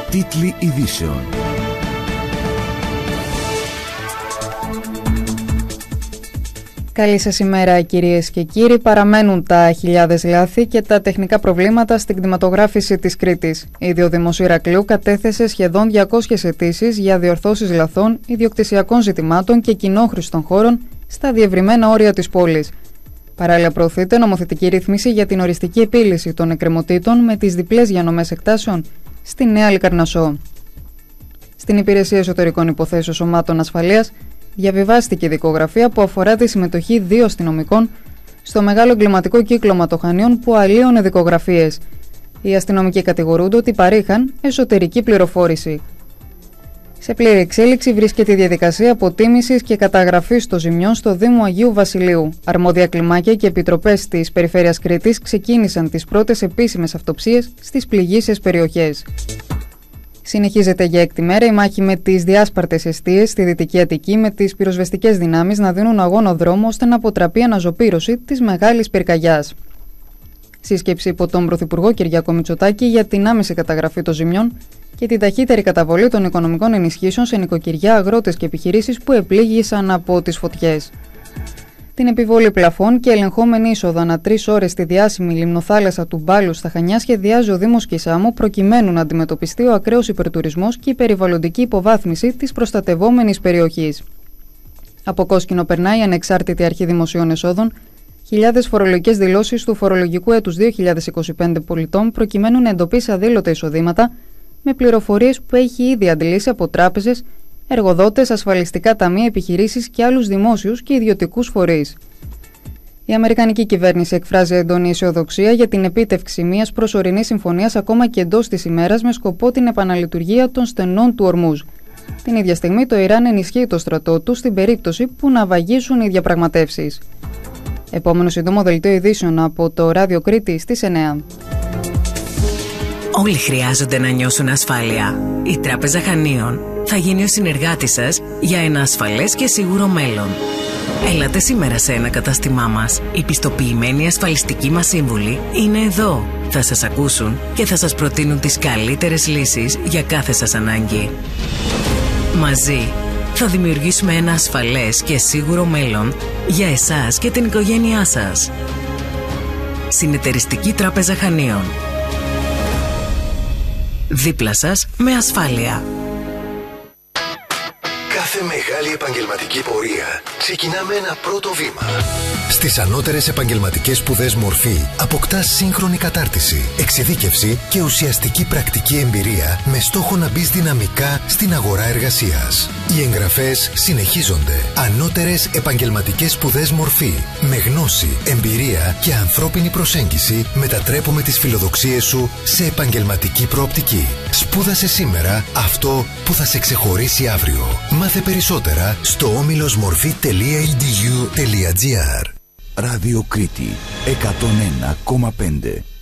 Τίτλοι ειδήσεων. Καλή σας ημέρα, κυρίες και κύριοι. Παραμένουν τα χιλιάδες λάθη και τα τεχνικά προβλήματα στην κτηματογράφηση της Κρήτης. Η Ιδιοδημοσίου Ηρακλείου κατέθεσε σχεδόν 200 αιτήσεις για διορθώσεις λαθών, ιδιοκτησιακών ζητημάτων και κοινόχρηστων χώρων στα διευρυμένα όρια της πόλης. Παράλληλα, προωθείται νομοθετική ρύθμιση για την οριστική επίλυση των εκκρεμωτήτων με τις διπλές διανομές εκτάσεων στη Νέα Λικαρνασσό. Στην Υπηρεσία Εσωτερικών Υποθέσεων Σωμάτων Ασφαλείας διαβιβάστηκε η δικογραφία που αφορά τη συμμετοχή 2 αστυνομικών στο μεγάλο εγκληματικό κύκλωμα των Χανίων που αλλίωνε δικογραφίες. Οι αστυνομικοί κατηγορούνται ότι παρήχαν εσωτερική πληροφόρηση. Σε πλήρη εξέλιξη βρίσκεται η διαδικασία αποτίμησης και καταγραφής των ζημιών στο Δήμο Αγίου Βασιλείου. Αρμόδια κλιμάκια και επιτροπές της Περιφέρειας Κρήτης ξεκίνησαν τις πρώτες επίσημες αυτοψίες στις πληγείσιες περιοχές. Συνεχίζεται για 6η μέρα η μάχη με τις διάσπαρτες εστίες στη Δυτική Αττική, με τις πυροσβεστικές δυνάμεις να δίνουν αγώνα δρόμο ώστε να αποτραπεί αναζωπήρωση της μεγάλης πυρκαγιάς. Σύσκεψη υπό τον Πρωθυπουργό Κυριάκο Μητσοτάκη για την άμεση καταγραφή των ζημιών και την ταχύτερη καταβολή των οικονομικών ενισχύσεων σε νοικοκυριά, αγρότες και επιχειρήσεις που επλήγησαν από τις φωτιές. Την επιβολή πλαφών και ελεγχόμενη είσοδο ανά 3 ώρες στη διάσημη λιμνοθάλασσα του Μπάλου στα Χανιά σχεδιάζει ο Δήμος Κισάμου προκειμένου να αντιμετωπιστεί ο ακραίος υπερτουρισμός και η περιβαλλοντική υποβάθμιση της προστατευόμενης περιοχής. Από κόσκινο περνάει η Ανεξάρτητη Αρχή Δημοσίων Εσόδων χιλιάδες φορολογικές δηλώσεις του φορολογικού έτους 2025 πολιτών προκειμένου να εντοπίσει αδήλωτα εισοδήματα με πληροφορίες που έχει ήδη αντλήσει από τράπεζες, εργοδότες, ασφαλιστικά ταμεία, επιχειρήσεις και άλλους δημόσιους και ιδιωτικούς φορείς. Η Αμερικανική κυβέρνηση εκφράζει έντονη αισιοδοξία για την επίτευξη μιας προσωρινής συμφωνίας ακόμα και εντός της ημέρας με σκοπό την επαναλειτουργία των στενών του Ορμούζ. Την ίδια στιγμή το Ιράν ενισχύει το στρατό του στην περίπτωση που να βαγίσουν οι διαπραγματεύσεις. Επόμενο σύντομο δελτίο ειδήσεων από το Ράδιο Κρήτη στις 9. Όλοι χρειάζονται να νιώσουν ασφάλεια. Η Τράπεζα Χανίων θα γίνει ο συνεργάτης σας για ένα ασφαλές και σίγουρο μέλλον. Έλατε σήμερα σε ένα κατάστημά μας. Οι πιστοποιημένοι ασφαλιστικοί μας σύμβουλοι είναι εδώ. Θα σας ακούσουν και θα σας προτείνουν τις καλύτερες λύσεις για κάθε σας ανάγκη. Μαζί θα δημιουργήσουμε ένα ασφαλές και σίγουρο μέλλον για εσάς και την οικογένειά σας. Συνεταιριστική Τράπεζα Χανίων. Δίπλα σας με ασφάλεια. Κάθε μεγάλη επαγγελματική πορεία ξεκινά με ένα πρώτο βήμα. Στις ανώτερες επαγγελματικές σπουδές Μορφή αποκτάς σύγχρονη κατάρτιση, εξειδίκευση και ουσιαστική πρακτική εμπειρία με στόχο να μπεις δυναμικά στην αγορά εργασίας. Οι εγγραφές συνεχίζονται. Ανώτερες επαγγελματικές σπουδές Μορφή. Με γνώση, εμπειρία και ανθρώπινη προσέγγιση μετατρέπουμε τις φιλοδοξίες σου σε επαγγελματική προοπτική. Σπούδασε σήμερα αυτό που θα σε ξεχωρίσει αύριο. Μάθε περισσότερα στο omilosmorfi.edu.gr. Ράδιο Κρήτη 101,5.